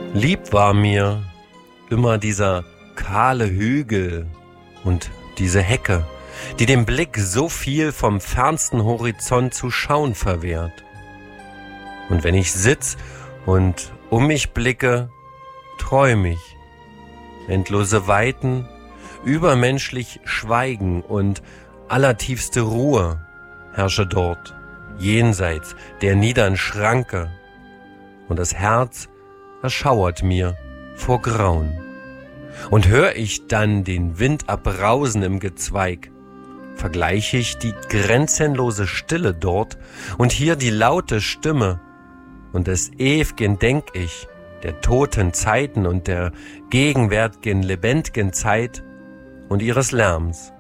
Lieb war mir immer dieser kahle Hügel und diese Hecke, die dem Blick so viel vom fernsten Horizont zu schauen verwehrt. Und wenn ich sitz und um mich blicke, träum ich. Endlose Weiten, übermenschlich Schweigen und allertiefste Ruhe herrsche dort, jenseits der niedern Schranke. Und das Herz erschauert mir vor Grauen. Und hör ich dann den Wind abbrausen im Gezweig, vergleiche ich die grenzenlose Stille dort und hier die laute Stimme und des Ew'gen denk ich, der toten Zeiten und der gegenwärtigen lebendigen Zeit und ihres Lärms.